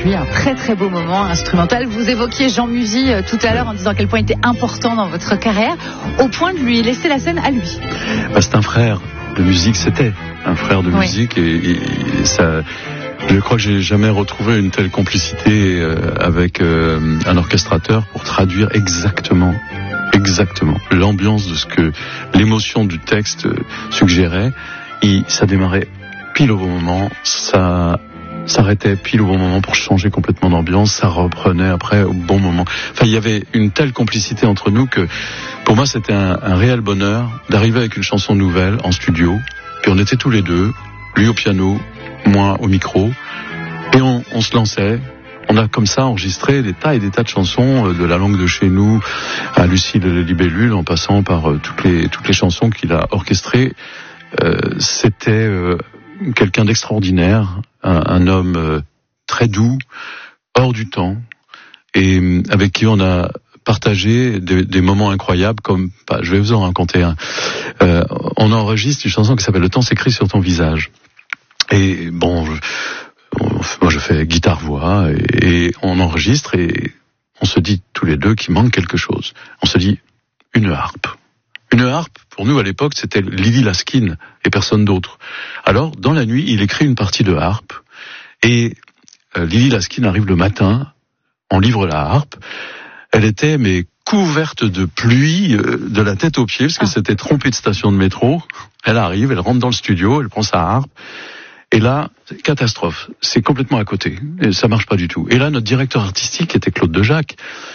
suit un très très beau moment instrumental. Vous évoquiez Jean Musy tout à l'heure en disant à quel point il était important dans votre carrière, au point de lui laisser la scène à lui. C'est un frère de musique, c'était un frère de musique et ça... Je crois que j'ai jamais retrouvé une telle complicité avec un orchestrateur pour traduire exactement l'ambiance de ce que l'émotion du texte suggérait. Et ça démarrait pile au bon moment, ça s'arrêtait pile au bon moment pour changer complètement d'ambiance, ça reprenait après au bon moment. Enfin, il y avait une telle complicité entre nous que pour moi c'était un réel bonheur d'arriver avec une chanson nouvelle en studio. Puis on était tous les deux, lui au piano, moi au micro, et on se lançait. On a comme ça enregistré des tas et des tas de chansons, de la langue de chez nous à Lucille et les Libellules, en passant par toutes les chansons qu'il a orchestrées. C'était quelqu'un d'extraordinaire, un homme très doux, hors du temps, et avec qui on a partagé des moments incroyables, comme, je vais vous en raconter un. On enregistre une chanson qui s'appelle « Le temps s'écrit sur ton visage ». Et bon, moi je fais guitare-voix et on enregistre et on se dit tous les deux qu'il manque quelque chose. On se dit une harpe. Une harpe, pour nous à l'époque, c'était Lily Laskin et personne d'autre. Alors, dans la nuit, il écrit une partie de harpe et Lily Laskin arrive le matin, on livre la harpe. Elle était couverte de pluie de la tête aux pieds parce que c'était trompé de station de métro. Elle arrive, elle rentre dans le studio, elle prend sa harpe. Et là, catastrophe, c'est complètement à côté, et ça marche pas du tout. Et là, notre directeur artistique était Claude Dejac,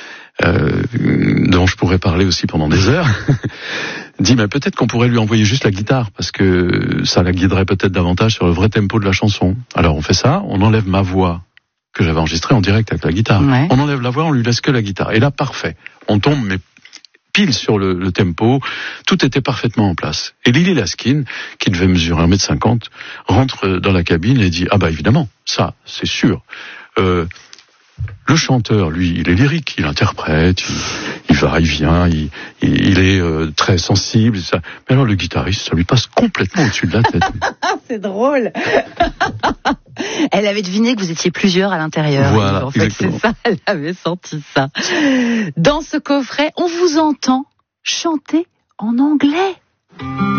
dont je pourrais parler aussi pendant des heures, dit mais peut-être qu'on pourrait lui envoyer juste la guitare, parce que ça la guiderait peut-être davantage sur le vrai tempo de la chanson. Alors on fait ça, on enlève ma voix, que j'avais enregistrée en direct avec la guitare. Ouais. On enlève la voix, on lui laisse que la guitare. Et là, parfait, on tombe pile sur le tempo, tout était parfaitement en place. Et Lily Laskin, qui devait mesurer 1m50, rentre dans la cabine et dit « Ah bah évidemment, ça, c'est sûr. » Le chanteur, lui, il est lyrique, il interprète, il va, il vient, il est très sensible. Ça. Mais alors le guitariste, ça lui passe complètement au-dessus de la tête. C'est drôle. Elle avait deviné que vous étiez plusieurs à l'intérieur. Voilà, en fait, exactement. C'est ça, elle avait senti ça. Dans ce coffret, on vous entend chanter en anglais.